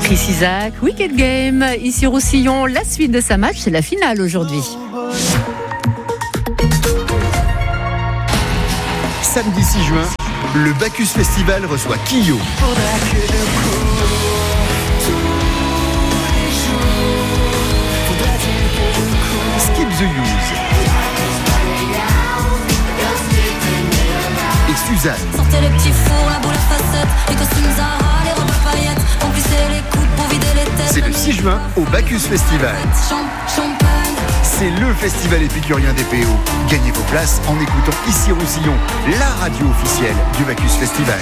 Chris Isaak, Wicked Game, ici Roussillon. La suite de sa match, c'est la finale aujourd'hui. Samedi 6 juin, le Bacchus Festival reçoit Kyo. Skip the Use. Et Suzanne. Sortez les petits fours, la boule à facettes, les costumes Zara, les robes à paillettes, remplissez les coupes pour vider les têtes. C'est le 6 juin au Bacchus Festival. Champagne. C'est le festival épicurien des PO. Gagnez vos places en écoutant ici Roussillon, la radio officielle du Bacchus Festival.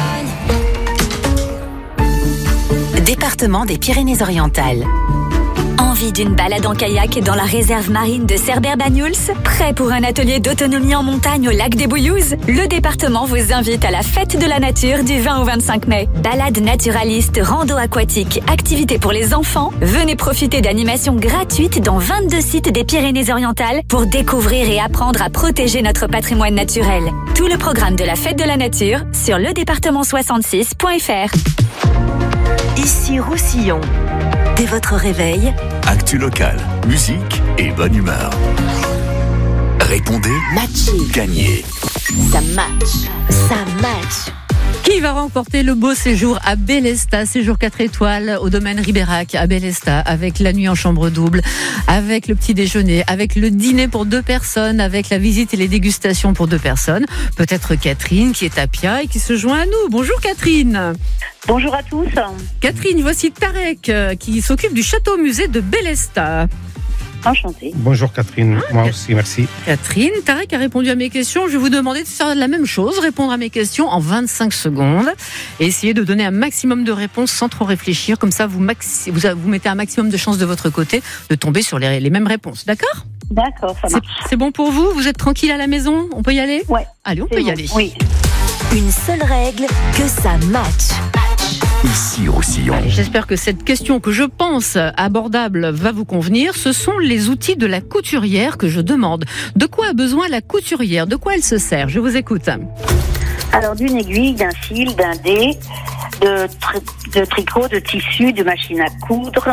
Département des Pyrénées-Orientales. Envie d'une balade en kayak dans la réserve marine de Cerbère-Banyuls? Prêt pour un atelier d'autonomie en montagne au lac des Bouillouzes? Le département vous invite à la fête de la nature du 20 au 25 mai. Balade naturaliste, rando aquatique, activités pour les enfants. Venez profiter d'animations gratuites dans 22 sites des Pyrénées-Orientales pour découvrir et apprendre à protéger notre patrimoine naturel. Tout le programme de la fête de la nature sur ledépartement66.fr. Ici Roussillon. Dès votre réveil, actu local, musique et bonne humeur. Répondez, matchez, gagnez. Ça match. Qui va remporter le beau séjour à Bélesta, séjour 4 étoiles au domaine Ribérac à Bélesta, avec la nuit en chambre double, avec le petit déjeuner, avec le dîner pour 2 personnes, avec la visite et les dégustations pour 2 personnes. Peut-être Catherine qui est à Pia et qui se joint à nous. Bonjour Catherine. Bonjour à tous. Catherine, voici Tarek qui s'occupe du château-musée de Bélesta. Enchantée. Bonjour Catherine, moi aussi, merci. Catherine, Tarek a répondu à mes questions. Je vais vous demander de faire la même chose, répondre à mes questions en 25 secondes et essayer de donner un maximum de réponses sans trop réfléchir. Comme ça, vous mettez un maximum de chances de votre côté de tomber sur les mêmes réponses. D'accord ? D'accord, ça marche. C'est bon pour vous ? Vous êtes tranquille à la maison ? On peut y aller ? Ouais. Allez, on peut y aller. Oui. Une seule règle, que ça match. Ici Roussillon. Allez, j'espère que cette question que je pense abordable va vous convenir. Ce sont les outils de la couturière que je demande. De quoi a besoin la couturière ? De quoi elle se sert ? Je vous écoute. Alors, d'une aiguille, d'un fil, d'un dé, de tricot, de tissu, de machine à coudre,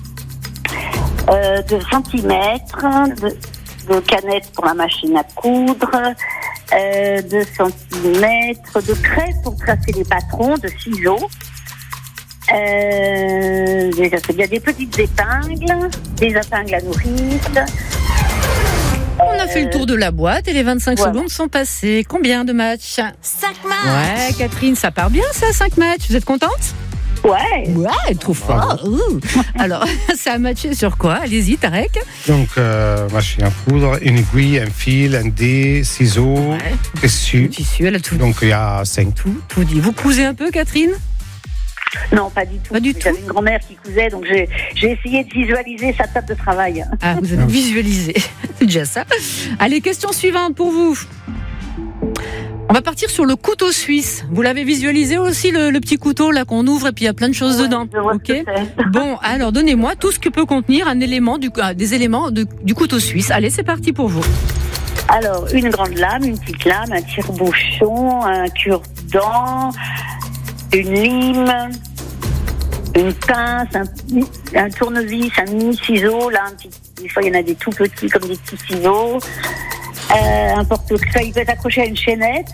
de centimètres, de canettes pour la machine à coudre, de centimètres, de craie pour tracer les patrons, de ciseaux. Déjà, c'est bien des petites épingles, des épingles à nourrice. On a fait le tour de la boîte et les 25 secondes sont passées. Combien de matchs ? 5 matchs. Ouais, Catherine, ça part bien ça, 5 matchs. Vous êtes contente ? Ouais, trop fort. Alors, ça a matché sur quoi ? Allez-y, Tarek. Donc, machine à coudre, une aiguille, un fil, un dé, ciseaux, tissu. Tissu, elle a tout. Donc, il y a 5. Tout dit. Vous cousez un peu, Catherine ? Non, pas du tout. J'avais une grand-mère qui cousait, donc j'ai essayé de visualiser sa table de travail. Ah, vous avez visualisé. C'est déjà ça. Allez, question suivante pour vous. On va partir sur le couteau suisse. Vous l'avez visualisé aussi, le petit couteau là qu'on ouvre et puis il y a plein de choses dedans. Ok. Bon, alors donnez-moi tout ce que peut contenir des éléments du couteau suisse. Allez, c'est parti pour vous. Alors, une grande lame, une petite lame, un tire-bouchon, un cure-dent, une lime, une pince, un tournevis, un mini-ciseau. Là, des fois, il y en a des tout petits comme des petits ciseaux. Un porte-clés, il peut être accroché à une chaînette.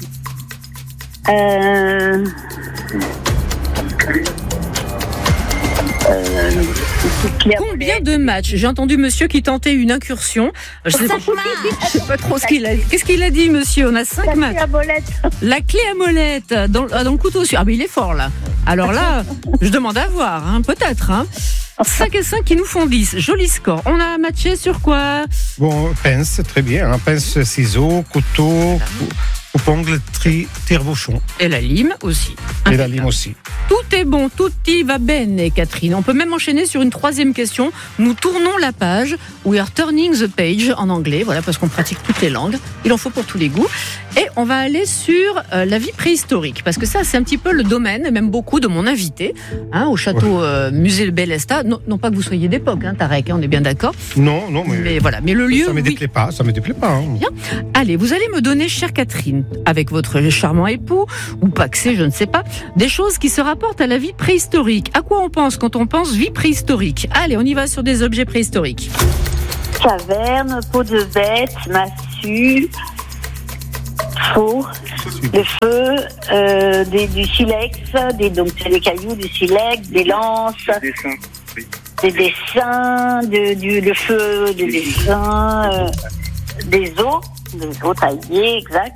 Combien de matchs ? J'ai entendu monsieur qui tentait une incursion. Je sais pas trop ce qu'il a. Qu'est-ce qu'il a dit, monsieur ? On a 5 matchs. La clé à molette dans le couteau suisse. Ah, mais il est fort là. Alors là, je demande à voir, peut-être. 5 et 5 qui nous font 10. Joli score. On a matché sur quoi ? Bon, pince, très bien. Pince, ciseaux, couteau, coupe-ongle, tire-bouchon. Et la lime aussi. Et la lime aussi. Tout est bon, tout y va bene, Catherine. On peut même enchaîner sur une 3e question. Nous tournons la page. We are turning the page en anglais. Voilà, parce qu'on pratique toutes les langues. Il en faut pour tous les goûts. Et on va aller sur la vie préhistorique, parce que ça, c'est un petit peu le domaine, et même beaucoup de mon invité, au château musée de Bellesta. Non pas que vous soyez d'époque, Tarek, on est bien d'accord. Non, mais voilà. Mais le lieu, ça me déplaît pas. Bien. Allez, vous allez me donner, chère Catherine, avec votre charmant époux, ou paxé, je ne sais pas, des choses qui se rapportent à la vie préhistorique. À quoi on pense quand on pense vie préhistorique? Allez, on y va sur des objets préhistoriques. Caverne, peau de bête, massue, faux, le feu, du silex, donc c'est des cailloux, du silex, des lances, des dessins, le feu, des dessins, des os taillés, exact.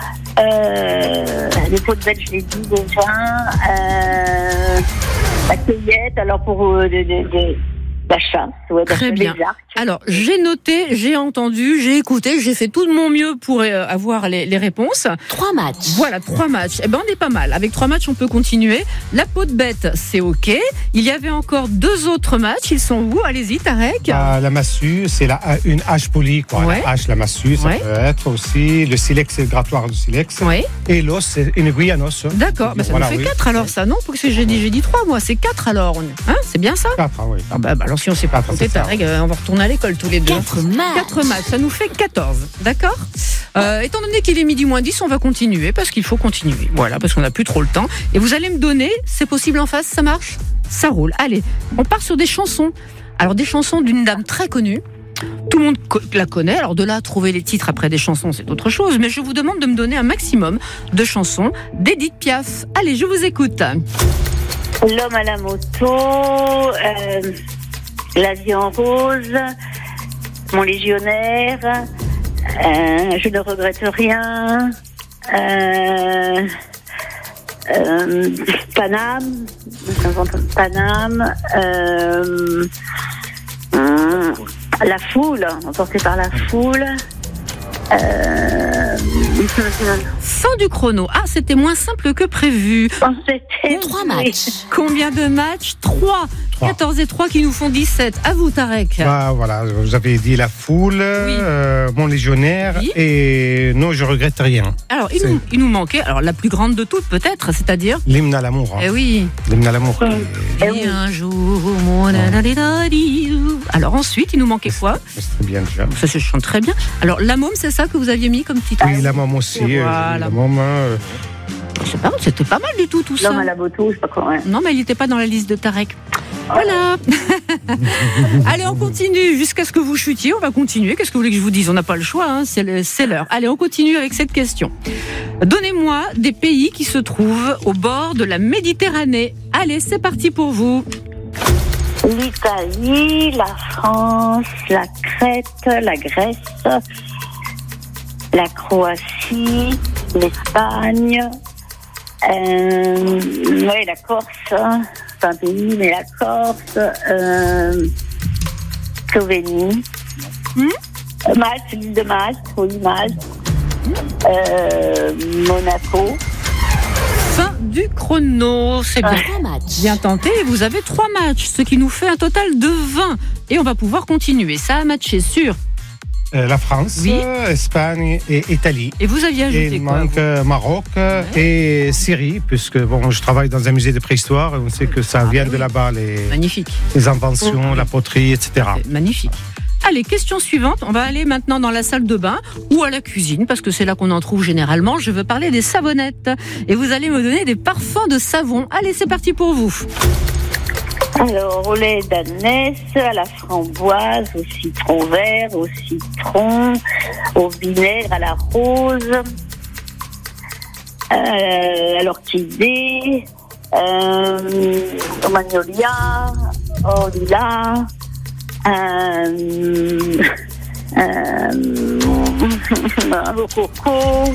Les peaux de bête, je l'ai dit déjà. La cueillette, alors pour la chasse, très bien. Alors, j'ai noté, j'ai entendu, j'ai écouté, j'ai fait tout de mon mieux pour avoir les réponses. 3 matchs. Voilà, 3 matchs. Eh ben, on est pas mal. Avec 3 matchs, on peut continuer. La peau de bête, c'est OK. Il y avait encore 2 autres matchs. Ils sont où? Allez-y, Tarek. La massue, c'est une hache polie, quoi. Ouais. La hache, la massue, ça peut être aussi. Le silex, c'est le grattoir du silex. Oui. Et l'os, c'est une aiguille à os. D'accord. Ça nous fait 4 alors, ça, non? Parce que j'ai dit 3, moi. C'est 4 alors. C'est bien ça? 4, oui. Alors, si on ne sait pas compter, Tarek, on va retourner à l'école tous les deux. 4 matchs, ça nous fait 14, d'accord. Étant donné qu'il est midi moins 10, on va continuer, parce qu'il faut continuer. Voilà, parce qu'on n'a plus trop le temps. Et vous allez me donner, c'est possible en face, ça marche? Ça roule. Allez, on part sur des chansons. Alors, des chansons d'une dame très connue. Tout le monde la connaît. Alors, de là, trouver les titres après des chansons, c'est autre chose. Mais je vous demande de me donner un maximum de chansons d'Edith Piaf. Allez, je vous écoute. L'homme à la moto, La vie en rose, Mon légionnaire, Je ne regrette rien, Paname, La foule, emportée par la foule. Fin du chrono. Ah, c'était moins simple que prévu. C'était 3 matchs. Combien de matchs? 3. 14 et 3 qui nous font 17. À vous, Tarek. Voilà, vous avez dit la foule, Mon légionnaire, et non, je regrette rien. Alors, il nous manquait, la plus grande de toutes, peut-être, c'est-à-dire l'hymne à l'amour. Eh oui. L'hymne à l'amour. Et un jour, mon... Alors, ensuite, il nous manquait quoi? C'est très bien déjà. Ça se chante très bien. Alors, La Môme, c'est ça que vous aviez mis comme titre? Oui, La Môme aussi. Voilà. La Môme. C'était pas mal du tout ça. L'homme à la moto, je sais pas quoi. Ouais. Non, mais il n'était pas dans la liste de Tarek. Voilà. Allez, on continue jusqu'à ce que vous chutiez. On va continuer. Qu'est-ce que vous voulez que je vous dise? On n'a pas le choix. C'est l'heure. Allez, on continue avec cette question. Donnez-moi des pays qui se trouvent au bord de la Méditerranée. Allez, c'est parti pour vous. L'Italie, la France, la Crète, la Grèce, la Croatie, l'Espagne, la Corse, c'est un pays, mais la Corse, Slovénie, Malte, l'île de Malte, oui, Malte, Monaco. Fin du chrono, c'est bien. 3 matchs. Bien tenté, vous avez 3 matchs, ce qui nous fait un total de 20. Et on va pouvoir continuer. Ça a matché sur la France, Espagne et Italie. Et vous aviez ajouté il quoi? manque Maroc et Syrie, puisque je travaille dans un musée de préhistoire et on sait que ça vient de là-bas, Magnifique. les inventions, la poterie, etc. C'est magnifique. Allez, question suivante. On va aller maintenant dans la salle de bain ou à la cuisine, parce que c'est là qu'on en trouve généralement. Je veux parler des savonnettes. Et vous allez me donner des parfums de savon. Allez, c'est parti pour vous. Alors, au lait d'ânesse, à la framboise, au citron vert, au citron, au vinaigre, à la rose, à l'orchidée, au magnolia, au lilas, au coco.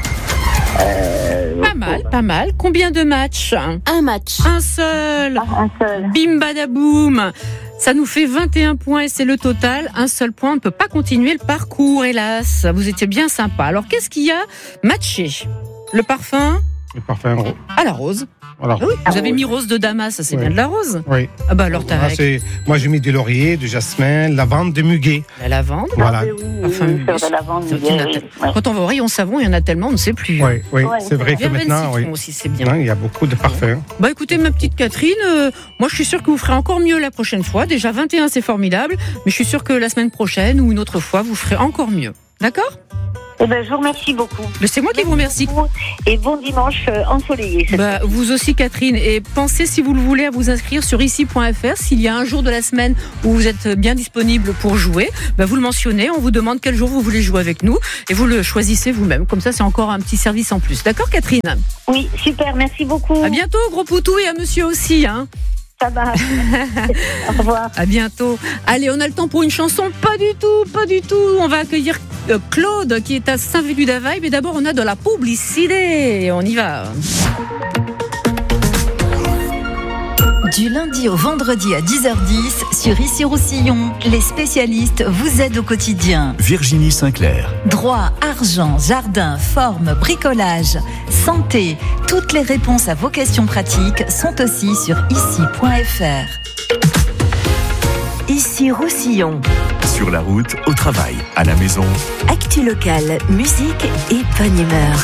Pas mal. Combien de matchs? 1 match. Un seul. Un seul. Bim badaboum. Ça nous fait 21 points et c'est le total. Un seul point, on ne peut pas continuer le parcours, hélas. Vous étiez bien sympa. Alors, qu'est-ce qu'il y a matché? Le parfum? Le parfum rose. À la rose. Voilà. Ah oui, vous avez mis rose de Damas, c'est bien de la rose. Oui. Ah bah alors Voilà, Tarek. moi, j'ai mis du laurier, du jasmin, lavande, du muguet. La lavande. Voilà. Enfin, de lavande, Quand on va au rayon savon, il y en a tellement, on ne sait plus. Oui, oui. Ouais, C'est vrai que Verveine maintenant, citron oui. aussi, c'est bien. Il y a beaucoup de parfums. Bah écoutez, ma petite Catherine, moi je suis sûre que vous ferez encore mieux la prochaine fois. Déjà 21, c'est formidable, mais je suis sûre que la semaine prochaine ou une autre fois, vous ferez encore mieux. D'accord ? Eh ben, je vous remercie beaucoup. Mais c'est moi qui vous remercie. Et bon dimanche ensoleillé. Bah, vous aussi, Catherine. Et pensez, si vous le voulez, à vous inscrire sur ici.fr. S'il y a un jour de la semaine où vous êtes bien disponible pour jouer, bah, vous le mentionnez. On vous demande quel jour vous voulez jouer avec nous. Et vous le choisissez vous-même. Comme ça, c'est encore un petit service en plus. D'accord, Catherine ? Oui, super, merci beaucoup. À bientôt, gros poutou, et à monsieur aussi. Hein. Ça va. Au revoir. À bientôt. Allez, on a le temps pour une chanson. Pas du tout. On va accueillir Claude qui est à Saint-Vélu-d'Availle. Mais d'abord, on a de la publicité. On y va. Du lundi au vendredi à 10h10 sur Issy-Roussillon, les spécialistes vous aident au quotidien. Virginie Sinclair. Droit, argent, jardin, forme, bricolage, santé, toutes les réponses à vos questions pratiques sont aussi sur ici.fr. Issy-Roussillon. Sur la route, au travail, à la maison. Actu locale, musique et bonne humeur.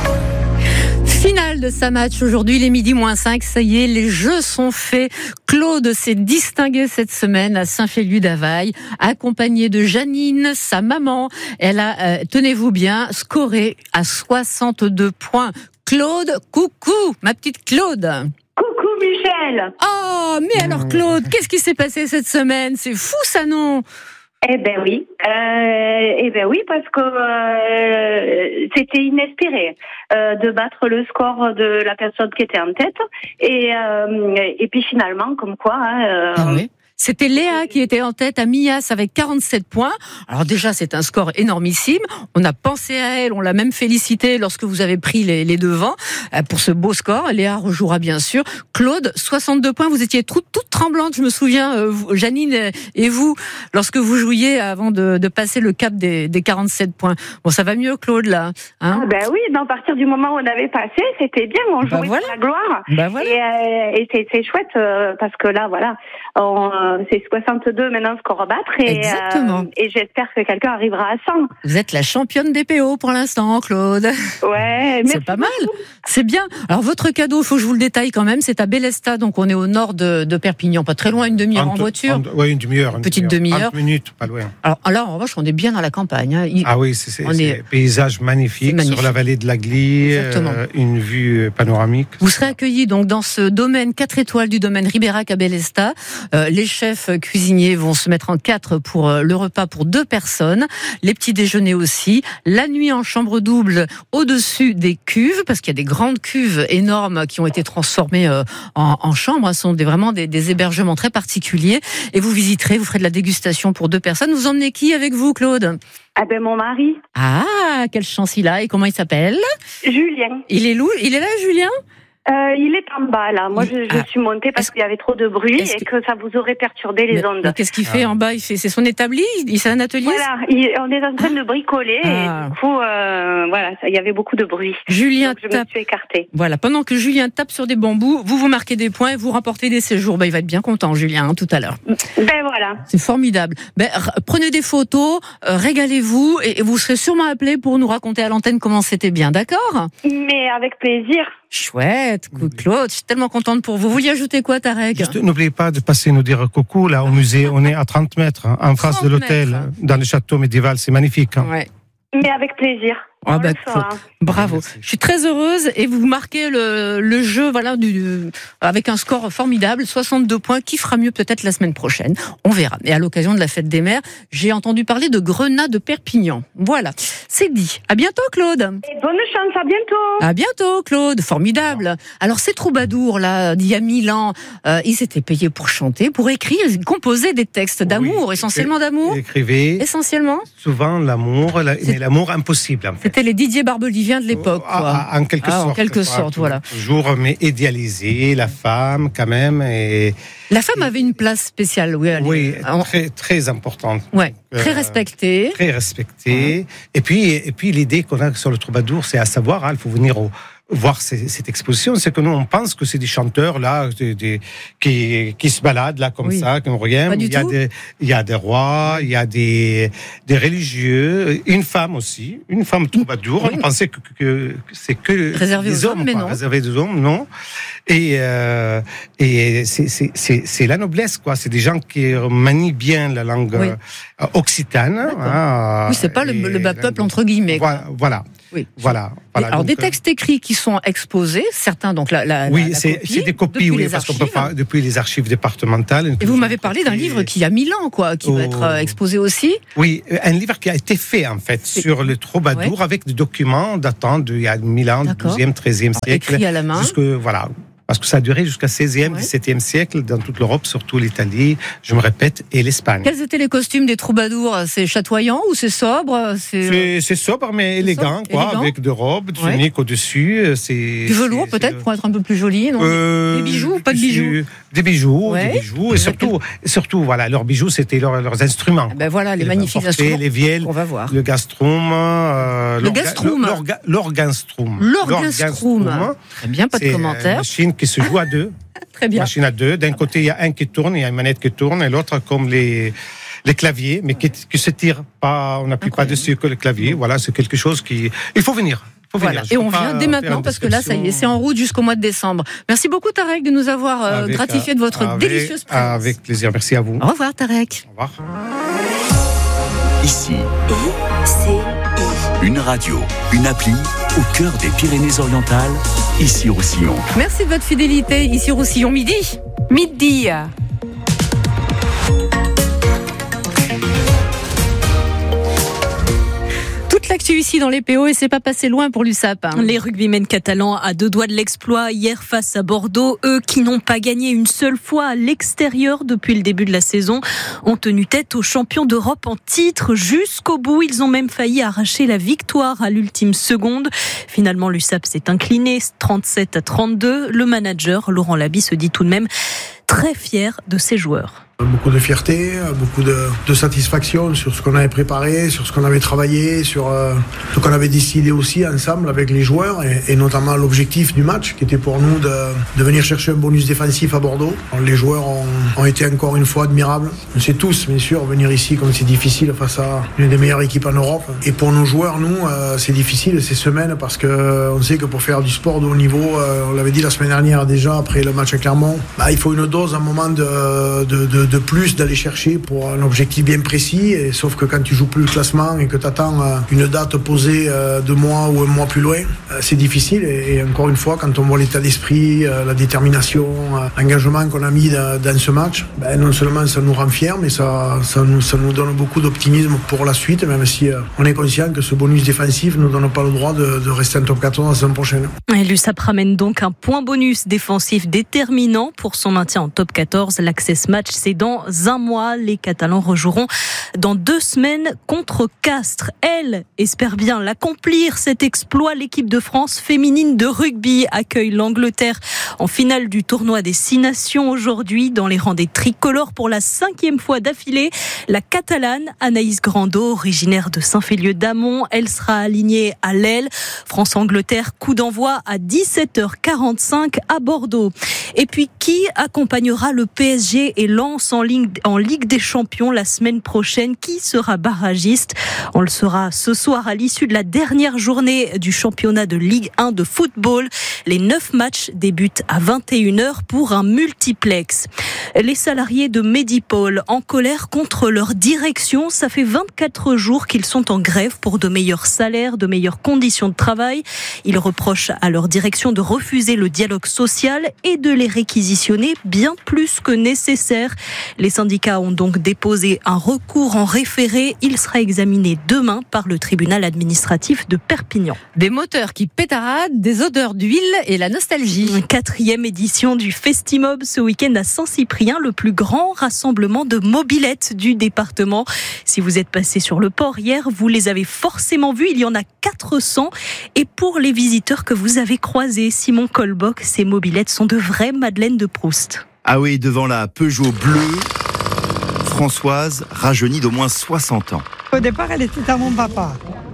Finale de sa match aujourd'hui, il est 12:05, ça y est, les jeux sont faits. Claude s'est distingué cette semaine à Saint-Féliu-d'Availle, accompagné de Janine, sa maman. Elle a, tenez-vous bien, scoré à 62 points. Claude, coucou, ma petite Claude. Coucou Michel. Oh, mais alors Claude, qu'est-ce qui s'est passé cette semaine ? C'est fou ça, non ? Eh ben oui, parce que c'était inespéré de battre le score de la personne qui était en tête et puis finalement comme quoi. Ah oui. C'était Léa qui était en tête à Millas avec 47 points. Alors déjà, c'est un score énormissime. On a pensé à elle, on l'a même félicitée lorsque vous avez pris les devants pour ce beau score. Léa rejouera bien sûr. Claude, 62 points. Vous étiez toute tremblante, je me souviens, Janine et vous, lorsque vous jouiez avant de passer le cap des 47 points. Bon, ça va mieux, Claude, là, hein? Ah ben oui, à partir du moment où on avait passé, c'était bien, on jouait pour la gloire. Bah voilà. Et c'est chouette parce que là, voilà, c'est 62 maintenant score à battre et j'espère que quelqu'un arrivera à 100. Vous êtes la championne des PO pour l'instant, Claude. Ouais, c'est pas mal. C'est bien. Alors votre cadeau, il faut que je vous le détaille quand même, c'est à Bélestat, donc on est au nord de Perpignan, pas très loin, une demi-heure en voiture. Oui, une demi-heure. Petite demi-heure. 30 minutes, pas loin. Alors là, en revanche, on est bien dans la campagne. Hein. Ah oui, c'est un paysage magnifique sur la vallée de la Glie, une vue panoramique. Vous serez accueillis donc dans ce domaine 4 étoiles du domaine Ribérac à Bélestat. Les chefs cuisiniers vont se mettre en 4 pour le repas pour 2 personnes, les petits déjeuners aussi, la nuit en chambre double au-dessus des cuves, parce qu'il y a des grandes cuves énormes qui ont été transformées en chambres, ce sont vraiment des hébergements très particuliers, et vous visiterez, vous ferez de la dégustation pour 2 personnes. Vous emmenez qui avec vous, Claude ? Ah ben mon mari. Ah, quelle chance il a, et comment il s'appelle ? Julien. Il est là, Julien ? Il est en bas, là. Moi, je suis montée parce qu'il y avait trop de bruit et que ça vous aurait perturbé les ondes. Mais qu'est-ce qu'il fait en bas ? C'est son établi ? C'est un atelier ? Voilà, on est en train de bricoler et du coup, voilà, il y avait beaucoup de bruit. Julien donc je me suis écartée. Voilà, pendant que Julien tape sur des bambous, vous marquez des points et vous remportez des séjours. Il va être bien content, Julien, tout à l'heure. Ben voilà. C'est formidable. Prenez des photos, régalez-vous et vous serez sûrement appelé pour nous raconter à l'antenne comment c'était bien, d'accord ? Mais avec plaisir. Chouette, Claude, je suis tellement contente pour vous. Vous vouliez ajouter quoi, Tarek ? Juste, n'oubliez pas de passer nous dire coucou là au musée. On est à 30 mètres, en face de l'hôtel, dans le château médiéval. C'est magnifique. Ouais. Mais avec plaisir. Ah bah, bravo. Je suis très heureuse et vous marquez le jeu avec un score formidable, 62 points, qui fera mieux peut-être la semaine prochaine. On verra. Et à l'occasion de la fête des mères, j'ai entendu parler de Grenat de Perpignan. Voilà, c'est dit. À bientôt, Claude. Et bonne chance, à bientôt. À bientôt, Claude. Formidable. Alors ces troubadours là, d'il y a 1000 ans, ils étaient payés pour chanter, pour écrire, ils composaient des textes d'amour, essentiellement d'amour. Ils écrivaient. Essentiellement. Souvent l'amour, mais l'amour impossible en fait. C'était les Didier Barbelivien de l'époque. En quelque sorte. En quelque sorte, voilà. Toujours, mais idéalisé, la femme quand même. Et la femme avait une place spéciale, oui, très, très importante. Ouais, très respectée. Très respectée. Et puis l'idée qu'on a sur le troubadour, c'est à savoir, il faut venir voir cette exposition, c'est que nous, on pense que c'est des chanteurs là, qui se baladent là comme ça, qui n'ont rien. Il y a des rois, il y a des religieux, une femme troubadour. On pensait que c'est que réservé des aux hommes, mais non. Réservé aux hommes, non. Et c'est la noblesse, quoi. C'est des gens qui manient bien la langue occitane. Oui, c'est pas le bas peuple entre guillemets. Voilà. Oui. Voilà. Alors des textes écrits qui sont exposés, certains donc c'est des copies, parce qu'on peut pas depuis les archives départementales. Et vous m'avez parlé d'un livre qui a 1000 ans, quoi, qui va être exposé aussi. Oui, un livre qui a été fait en fait sur le troubadour avec des documents datant d'il y a 1000 ans, 12e, 13e siècle, écrit à la main. Parce que ça a duré jusqu'à 16e, 17e siècle dans toute l'Europe, surtout l'Italie, je me répète, et l'Espagne. Quels étaient les costumes des troubadours ? C'est chatoyant ou c'est sobre ? C'est sobre mais élégant, avec des robes, des tuniques au-dessus. Du velours peut-être pour être un peu plus joli, non ? Des bijoux ou pas de bijoux ? Des bijoux, et surtout, voilà, leurs bijoux, c'était leurs instruments. Ben voilà, les magnifiques instruments. Les vielles, on va voir. Le gastrum. L'organstrum. Très bien, pas de commentaire. Machine qui se joue à deux. Très bien. Machine à deux. D'un côté, il y a un qui tourne, il y a une manette qui tourne, et l'autre comme les claviers, mais qui se tire pas. On n'appuie pas dessus que le clavier. Voilà, c'est quelque chose qui. Il faut venir. Voilà. Et on vient dès maintenant parce que là, ça y est, c'est en route jusqu'au mois de décembre. Merci beaucoup Tarek de nous avoir gratifié de votre délicieuse présence. Avec plaisir, merci à vous. Au revoir Tarek. Au revoir. Ici, une radio, une appli au cœur des Pyrénées-Orientales, ici Roussillon. Merci de votre fidélité, ici Roussillon, midi. L'actu ici dans les PO et c'est pas passé loin pour l'USAP. Les rugbymen catalans à 2 doigts de l'exploit hier face à Bordeaux, eux qui n'ont pas gagné une seule fois à l'extérieur depuis le début de la saison, ont tenu tête aux champions d'Europe en titre jusqu'au bout. Ils ont même failli arracher la victoire à l'ultime seconde. Finalement, l'USAP s'est incliné 37-32. Le manager Laurent Laby se dit tout de même très fier de ses joueurs. Beaucoup de fierté, beaucoup de satisfaction sur ce qu'on avait préparé, sur ce qu'on avait travaillé, sur ce qu'on avait décidé aussi ensemble avec les joueurs et notamment l'objectif du match qui était pour nous de venir chercher un bonus défensif à Bordeaux. Les joueurs ont été encore une fois admirables. On sait tous, bien sûr, venir ici comme c'est difficile face à une des meilleures équipes en Europe. Et pour nos joueurs, nous, c'est difficile ces semaines parce qu'on sait que pour faire du sport de haut niveau, on l'avait dit la semaine dernière déjà après le match à Clermont, il faut une dose, un moment de plus d'aller chercher pour un objectif bien précis, et sauf que quand tu joues plus le classement et que tu attends une date posée 2 mois ou un mois plus loin, c'est difficile et encore une fois quand on voit l'état d'esprit, la détermination, l'engagement qu'on a mis dans ce match, non seulement ça nous rend fiers mais ça nous donne beaucoup d'optimisme pour la suite, même si on est conscient que ce bonus défensif ne nous donne pas le droit de rester en top 14 la saison prochaine. Et l'USAP ramène donc un point bonus défensif déterminant pour son maintien en top 14. L'Access Match, c'est dans un mois. Les Catalans rejoueront dans 2 semaines contre Castres. Elle espère bien l'accomplir, cet exploit. L'équipe de France féminine de rugby accueille l'Angleterre en finale du tournoi des 6 nations aujourd'hui dans les rangs des tricolores pour la 5e fois d'affilée. La Catalane Anaïs Grando, originaire de Saint-Féliu-d'Amont, elle sera alignée à l'aile. France-Angleterre, coup d'envoi à 17h45 à Bordeaux. Et puis, qui accompagnera le PSG et Lens en Ligue des Champions la semaine prochaine? Qui sera barragiste? On le saura ce soir à l'issue de la dernière journée du championnat de Ligue 1 de football. Les 9 matchs débutent à 21h pour un multiplex. Les salariés de Medipol en colère contre leur direction. Ça fait 24 jours qu'ils sont en grève pour de meilleurs salaires, de meilleures conditions de travail. Ils reprochent à leur direction de refuser le dialogue social et de les réquisitionner bien plus que nécessaire. Les syndicats ont donc déposé un recours en référé. Il sera examiné demain par le tribunal administratif de Perpignan. Des moteurs qui pétaradent, des odeurs d'huile et la nostalgie. 4e édition du Festimob ce week-end à Saint-Cyprien, le plus grand rassemblement de mobylettes du département. Si vous êtes passé sur le port hier, vous les avez forcément vus. Il y en a 400. Et pour les visiteurs que vous avez croisés, Simon Colbock, ces mobylettes sont de vraies Madeleines de Proust. Ah oui, devant la Peugeot bleue, Françoise, rajeunie d'au moins 60 ans. Au départ, elle était à mon papa.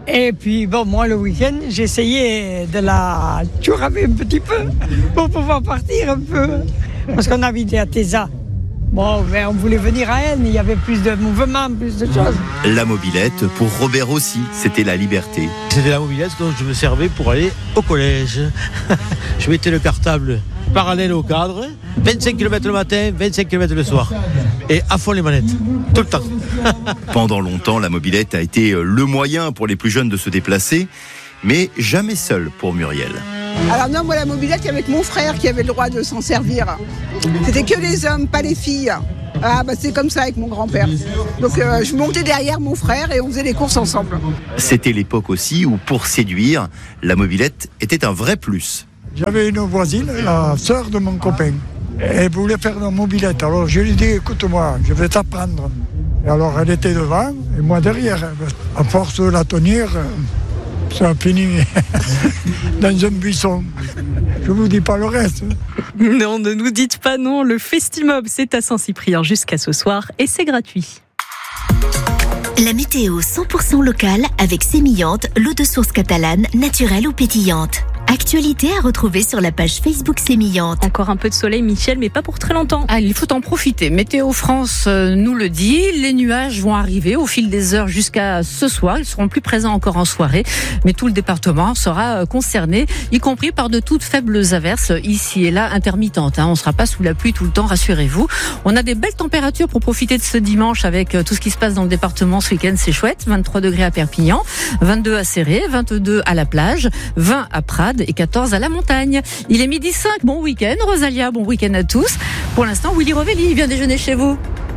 Et puis, bon, moi, le week-end, j'essayais de la chouraver un petit peu pour pouvoir partir un peu. Parce qu'on habitait à Téza. Bon, mais on voulait venir à elle, il y avait plus de mouvement, plus de choses. La mobilette, pour Robert aussi, c'était la liberté. C'était la mobilette dont je me servais pour aller au collège. Je mettais le cartable parallèle au cadre, 25 km le matin, 25 km le soir. Et à fond les manettes, tout le temps. Pendant longtemps, la mobilette a été le moyen pour les plus jeunes de se déplacer, mais jamais seul pour Muriel. Alors non, moi la mobilette, il y avait que mon frère qui avait le droit de s'en servir. C'était que les hommes, pas les filles. Ah bah c'est comme ça avec mon grand-père. Donc je montais derrière mon frère et on faisait les courses ensemble. C'était l'époque aussi où pour séduire, la mobilette était un vrai plus. J'avais une voisine, la sœur de mon copain. Elle voulait faire la mobilette. Alors je lui ai dit, écoute-moi, je vais t'apprendre. Et alors elle était devant et moi derrière. À force de la tenir, ça a fini dans un buisson. Je vous dis pas le reste. Non, ne nous dites pas non. Le Festimob, c'est à Saint-Cyprien jusqu'à ce soir et c'est gratuit. La météo 100% locale avec Sémillante, l'eau de source catalane, naturelle ou pétillante. Actualité à retrouver sur la page Facebook Sémillante. Encore un peu de soleil, Michel, mais pas pour très longtemps. Ah, il faut en profiter. Météo France nous le dit. Les nuages vont arriver au fil des heures jusqu'à ce soir. Ils seront plus présents encore en soirée. Mais tout le département sera concerné, y compris par de toutes faibles averses ici et là intermittentes. On ne sera pas sous la pluie tout le temps, rassurez-vous. On a des belles températures pour profiter de ce dimanche avec tout ce qui se passe dans le département ce week-end. C'est chouette. 23 degrés à Perpignan, 22 à Céré, 22 à la plage, 20 à Prades et 14 à la montagne. Il est 12h05. Bon week-end, Rosalia. Bon week-end à tous. Pour l'instant, Willy Rovelli vient déjeuner chez vous.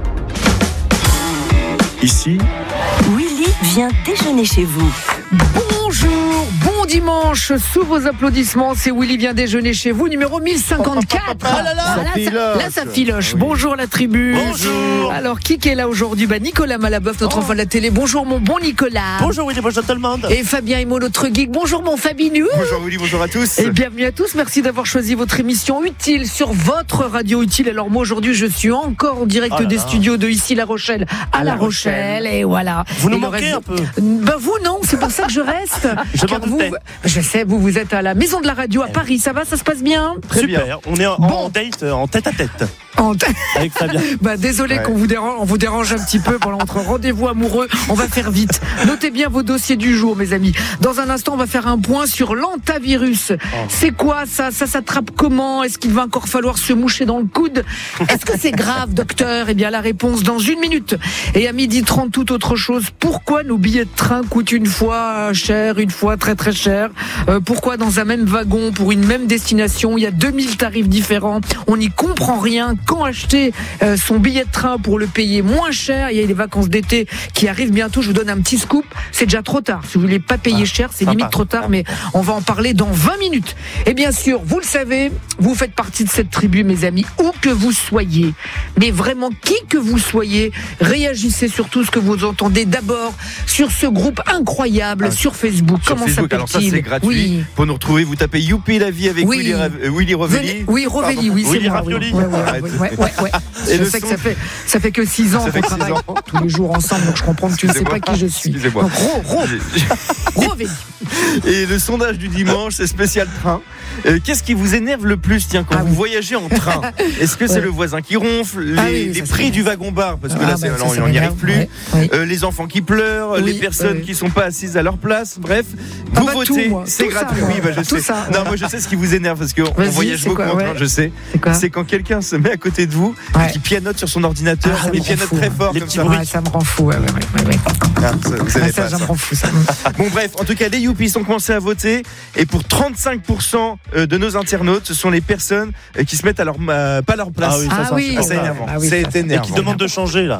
Ici, Willy vient déjeuner chez vous. Bonjour, bon dimanche, sous vos applaudissements, c'est Willy vient déjeuner chez vous, numéro 1054. Ah là là, là, ça filoche. Bonjour la tribu. Bonjour. Alors, qui est là aujourd'hui ? Nicolas Malaboeuf, notre enfant de la télé. Bonjour mon bon Nicolas. Bonjour Willy, bonjour tout le monde. Et Fabien Imo, notre geek. Bonjour mon Fabinou. Bonjour Willy, bonjour à tous. Et bienvenue à tous, merci d'avoir choisi votre émission utile sur votre radio utile. Alors moi aujourd'hui, je suis encore en direct des studios de ici La Rochelle à La Rochelle. Et voilà. Vous nous manquez un peu. Ben vous non, c'est pour ça que je reste. Je sais, vous êtes à la maison de la radio à Paris, ça va, ça se passe bien ? Très bien. On est en date, en tête à tête. Avec Fabien. Désolé qu'on vous dérange un petit peu pendant notre rendez-vous amoureux. On va faire vite. Notez bien vos dossiers du jour, mes amis. Dans un instant, on va faire un point sur l'antavirus. C'est quoi ça ? Ça s'attrape comment ? Est-ce qu'il va encore falloir se moucher dans le coude ? Est-ce que c'est grave, docteur ? Eh bien, la réponse dans 1 minute. Et à 12h30, toute autre chose. Pourquoi nos billets de train coûtent une fois cher, une fois très très cher ? Pourquoi dans un même wagon, pour une même destination, il y a 2000 tarifs différents ? On n'y comprend rien. Quand acheter son billet de train pour le payer moins cher ? Il y a les vacances d'été qui arrivent bientôt. Je vous donne un petit scoop. C'est déjà trop tard. Si vous voulez pas payer cher, c'est limite trop tard, mais on va en parler dans 20 minutes. Et bien sûr, vous le savez, vous faites partie de cette tribu, mes amis, où que vous soyez. Mais vraiment, qui que vous soyez, réagissez sur tout ce que vous entendez. D'abord, sur ce groupe incroyable sur Facebook. Comment s'appelle-t-il ? Alors ça, c'est gratuit. Oui. Pour nous retrouver, vous tapez Youpi la vie avec Willy Rovelli. Oui, Rovelli, oui, c'est Willy moi. Ravioli. Ouais. Je sais que ça fait que 6 ans qu'on travaille tous les jours ensemble, donc je comprends que tu ne sais pas qui je suis. Excusez-moi. Donc, Rovelli. Et le sondage du dimanche, c'est spécial train. Qu'est-ce qui vous énerve le plus, quand vous voyagez en train ? Est-ce que c'est le voisin qui ronfle, les prix du wagon-bar, parce que là, on n'y arrive plus, les enfants qui pleurent, les personnes qui ne sont pas assises à leur place, bref, vous votez, c'est gratuit. Je sais. Non, moi je sais ce qui vous énerve, parce qu'on voyage beaucoup en train, je sais. C'est quand quelqu'un se met à côté de vous et qui pianote sur son ordinateur, mais pianote très fort, comme ça. Ça me rend fou, Ça me rend fou, ça. Bon, bref, en tout cas, les Youpi sont commencés à voter, et pour 35% de nos internautes, ce sont les personnes qui se mettent à pas à leur place. C'est énervant. C'est énervant. Et qui demandent de changer, là.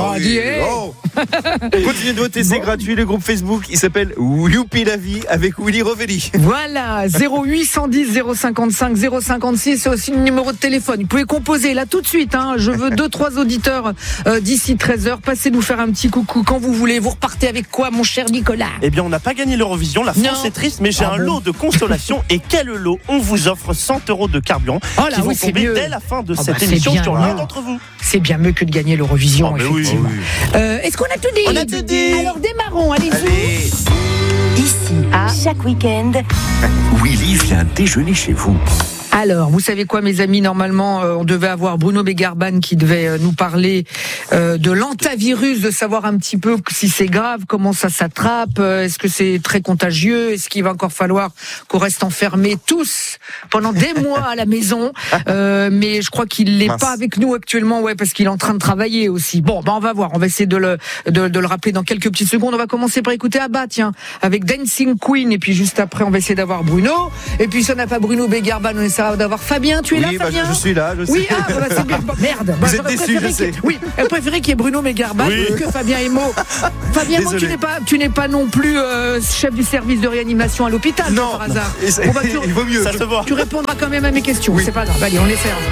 Continuez de voter, c'est gratuit. Le groupe Facebook, il s'appelle Youpi la vie avec Willy Rovelli. Voilà, 0810 055 056, c'est aussi le numéro de téléphone. Vous pouvez composer là tout de suite. Je veux 2-3 auditeurs d'ici 13h. Passez nous faire un petit coucou quand vous voulez. Vous repartez avec quoi, mon cher Nicolas ? Eh bien, on n'a pas gagné l'Eurovision. La France est triste, mais j'ai un lot de consolation. Et quel lot ? On vous offre 100 € de carburant qui vont tomber dès la fin de cette émission sur l'un d'entre vous. C'est bien mieux que de gagner l'Eurovision, effectivement. Est-ce qu'on a tout dit ? On a tout dit. Alors démarrons, allez-y. Ici, chaque week-end, Willy vient déjeuner chez vous. Alors, vous savez quoi, mes amis, normalement, on devait avoir Bruno Begarban qui devait nous parler de l'antavirus, de savoir un petit peu si c'est grave, comment ça s'attrape, est-ce que c'est très contagieux, est-ce qu'il va encore falloir qu'on reste enfermés tous pendant des mois à la maison, mais je crois qu'il n'est pas avec nous actuellement, parce qu'il est en train de travailler aussi. Bon, on va voir, on va essayer de le rappeler dans quelques petites secondes. On va commencer par écouter Abba, avec Dancing Queen, et puis juste après, on va essayer d'avoir Bruno, et puis si on n'a pas Bruno Begarban, on essaiera d'avoir Fabien. Tu es là, Fabien? Je suis là, je sais. Oui, c'est bien. Merde. Vous êtes déçus, je sais. Oui, elle préférait qu'il y ait Bruno Begarban que Fabien Emo. Fabien Emo, tu n'es pas non plus chef du service de réanimation à l'hôpital, par hasard. Il vaut mieux. Ça se voit. Tu répondras quand même à mes questions. C'est pas grave. Allez, on les ferme.